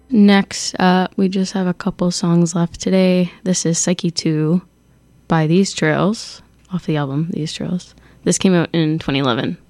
Next up, we just have a couple songs left today. This is Psyche 2 by These Trails, off the album These Trails. This came out in 2011.